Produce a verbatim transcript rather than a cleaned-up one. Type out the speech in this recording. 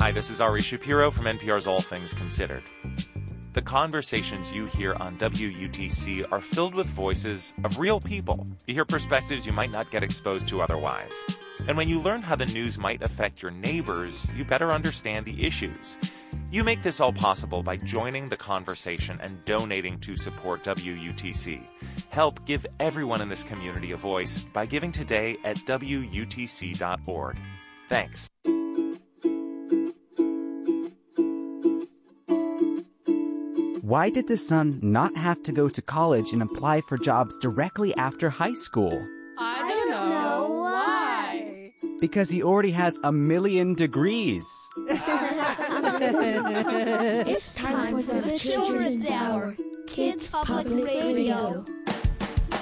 Hi, this is Ari Shapiro from N P R's All Things Considered. The conversations you hear on W U T C are filled with voices of real people. You hear perspectives you might not get exposed to otherwise. And when you learn how the news might affect your neighbors, you better understand the issues. You make this all possible by joining the conversation and donating to support W U T C. Help give everyone in this community a voice by giving today at W U T C dot org. Thanks. Why did the son not have to go to college and apply for jobs directly after high school? I don't know why. Because he already has a million degrees. It's time for the Children's Hour, Kids Public Radio.